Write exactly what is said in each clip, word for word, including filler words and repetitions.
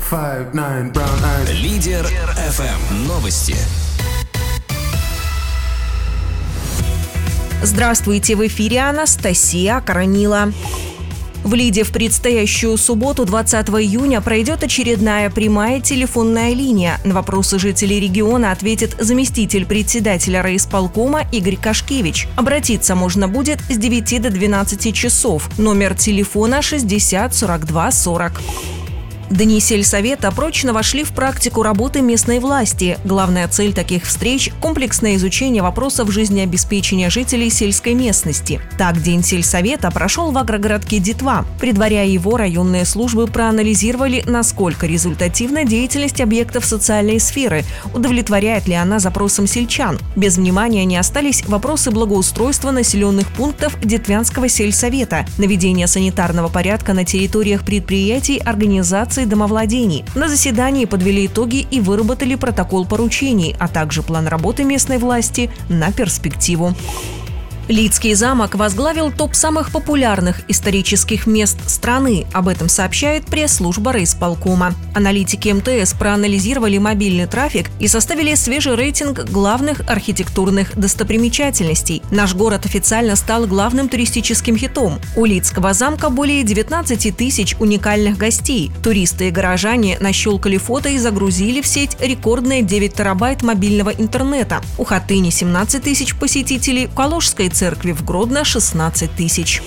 five, nine, brown eyes. Лидер эф эм. Новости. Здравствуйте, в эфире Анастасия Коронила. В Лиде в предстоящую субботу, двадцатого июня, пройдет очередная прямая телефонная линия. На вопросы жителей региона ответит заместитель председателя райисполкома Игорь Кашкевич. Обратиться можно будет с девяти до двенадцати часов. Номер телефона шестьдесят сорок два сорок. Дни сельсовета прочно вошли в практику работы местной власти. Главная цель таких встреч – комплексное изучение вопросов жизнеобеспечения жителей сельской местности. Так, День сельсовета прошел в агрогородке Детва. Предваряя его, районные службы проанализировали, насколько результативна деятельность объектов социальной сферы, удовлетворяет ли она запросам сельчан. Без внимания не остались вопросы благоустройства населенных пунктов Детвянского сельсовета, наведения санитарного порядка на территориях предприятий, организаций, домовладений. На заседании подвели итоги и выработали протокол поручений, а также план работы местной власти на перспективу. Лидский замок возглавил топ самых популярных исторических мест страны. Об этом сообщает пресс-служба райисполкома. Аналитики эм тэ эс проанализировали мобильный трафик и составили свежий рейтинг главных архитектурных достопримечательностей. Наш город официально стал главным туристическим хитом. У Лидского замка более девятнадцати тысяч уникальных гостей. Туристы и горожане нащелкали фото и загрузили в сеть рекордные девять терабайт мобильного интернета. У Хатыни семнадцать тысяч посетителей, у Калужской церкви в Гродно шестнадцать тысяч.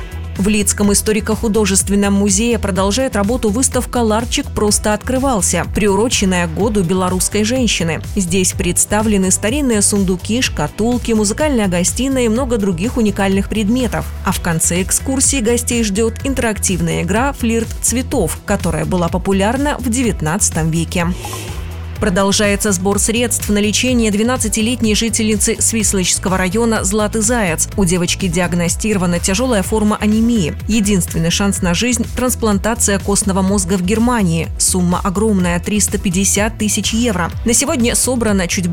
В Лидском историко-художественном музее продолжает работу выставка «Ларчик просто открывался», приуроченная к году белорусской женщины. Здесь представлены старинные сундуки, шкатулки, музыкальная гостиная и много других уникальных предметов. А в конце экскурсии гостей ждет интерактивная игра «Флирт цветов», которая была популярна в девятнадцатом веке. Продолжается сбор средств на лечение двенадцатилетней жительницы Свислочского района Златы Заяц. У девочки диагностирована тяжелая форма анемии. Единственный шанс на жизнь – трансплантация костного мозга в Германии. Сумма огромная – триста пятьдесят тысяч евро. На сегодня собрано чуть